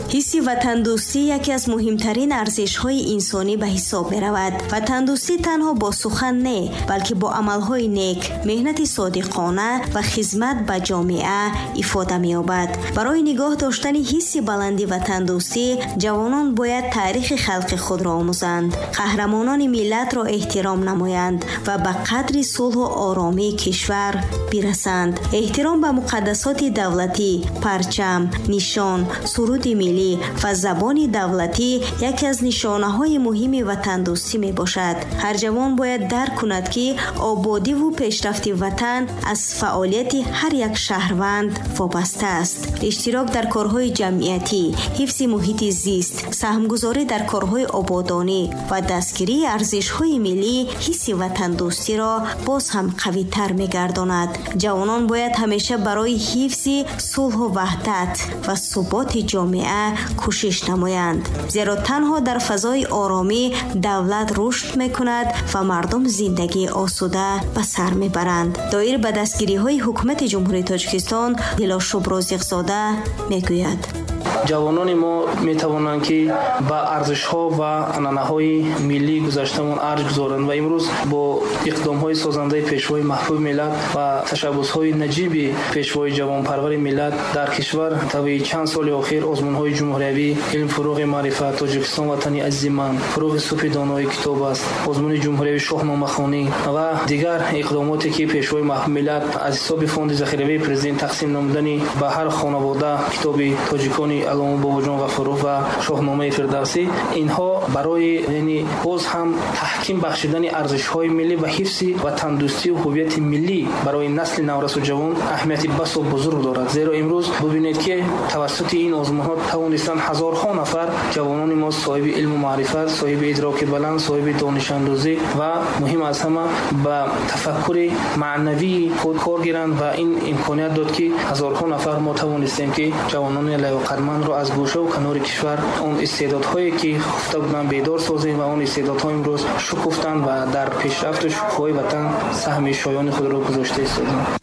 حسی وطندوستی یکی از مهمترین ارزش‌های انسانی به حساب می‌رود. وطندوستی تنها با سخن نه، بلکه با عمل‌های نیک، مهنت صادقانه و خدمت به جامعه ifade می‌یابد. برای نگاه داشتن حسی بلندی وطندوستی، جوانان باید تاریخ خلق خود را آموزند، قهرمانان ملت را احترام نمایند و به قدر صلح و آرامی کشور برسند. احترام به مقدسات دولتی، پرچم، نشان، سرود ملی و زبان دولتی یکی از نشانه‌های مهم وطندوستی میباشد. هر جوان باید درک کند که آبادی و پیشرفت وطن از فعالیت هر یک شهروند وابسته است. اشتراک در کارهای جمعیتی، حفظ محیط زیست، سهمگذاری در کارهای آبادانی و دستگیری ارزش‌های ملی حس وطندوستی را باز هم قوی‌تر می‌گرداند. جوانان باید همیشه برای حفظ صلح و وحدت و ثبات جامعه کوشش نمایند، زیرا تنها در فضای آرامی دولت رشد می‌کند و مردم زندگی آسوده به سر می‌برند. دایر به دستگیری‌های حکومت جمهوری تاجیکستان دلاشوب رازق‌زاده میگوید: جوانان ما میتوانند که با ارزش‌ها و عنعنه‌های ملی گذشته‌مان ارج گذارند و امروز با اقدام‌های سازنده پیشوای محبوب ملت و تشبس‌های نجیب پیشوای جوانپرور ملت در کشور طی چند سال اخیر آزمون‌های جمهوریوی علم فروغ معرفت تاجیکستان وطنی عزیز من، فروغ صبح دانایی کتاب است، آزمون جمهوریوی شاهنامه‌خوانی و دیگر اقداماتی که پیشوای محبوب ملت از حساب فوند ذخیره پرزیدنت تقسیم نمودنی به هر خانواده کتاب تاجیکانی علامه باباجان غفورov و شاهنامه فردوسی، اینها برای یعنی باز هم تحکیم بخشیدن ارزش‌های ملی و حفظ وطندوستی و هویت ملی برای نسل نورس و جوان اهمیت بس و بزرگ دارد. زیرا امروز ببینید که توسط این آزمون‌ها توانستند هزارها نفر جوانان ما صاحب علم و معرفت، صاحب ادراک بلند، صاحب دانش اندوزی و مهم از همه با تفکر معنوی خود کار گیرند و این امکانیت داد که هزارها نفر ما توانستیم که جوانان لیاقتمند را از گوشه و کنار کشور اون استعدادهایی که خفته بودند بیدار سازیم و اون استعدادها امروز شکوفتند و در پیشرفت و شکوفای وطن سهم شایان خود را گذاشته ایستادند.